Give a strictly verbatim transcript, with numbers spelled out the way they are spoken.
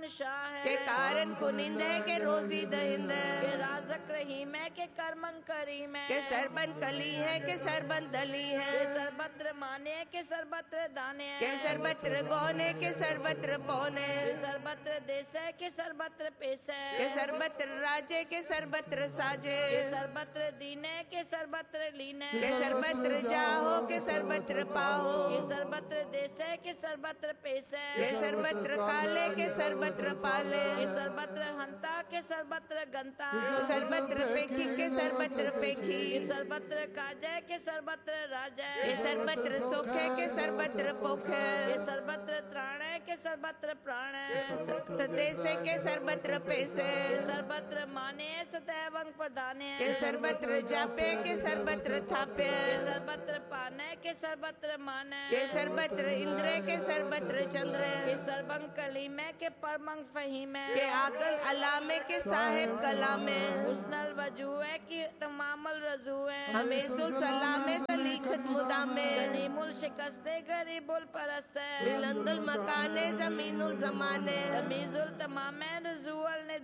शहनशाह है, के कारण कुनिंद है के रोजी दहिंद के है, राज़क रहीम है के करमन करीम है, के सरबन कली है के सरबन दली के है, सर्वत्र माने के सर्वत्र दाने है, के सर्वत्र गौने के सर्वत्र पौने, के सर्वत्र देश है के सर्वत्र पेश है, के सर्वत्र राजे के सर्वत्र साजे, के सर्वत्र दीने के सर्वत्र लीने, के सर्वत्र जाहो के सर्वत्र पाहो, के सर्वत्र देश है के सर्वत्र पेश है, के सर्वत्र काले के सर्वत्र पाले, के सर्वत्र हंता के सर्वत्र गंता, के सर्वत्र पेखी के सर्वत्र पेखी, के सर्वत्र काजय के सर्वत्र राजय, के सर्वत्र सोखे के सर्वत्र पोखे, के सर्वत्र त्राण है के सर्वत्र प्राण है, के देशे के सर्वत्र पैसे, के सर्वत्र माने सदैवं प्रदान है, के सर्वत्र जापे के सर्वत्र थापे, के सर्वत्र पाने के सर्वत्र माने, के सर्वत्र इंद्र के सर्वत्र चंद्र, के सर्वं कलीमे के परमं फहीमे, के आकल अलामे के साहेब कलामे, हुस्नल वजूए की तमामल रजूए, हमेशुल सलामे सलीखत मुदामे, गनीमुल शिकस्ते गरीबुल परस्ते, बिलंदुल मकाने जमीनुल जमाने, तमीजुल तमामे रजूअल ने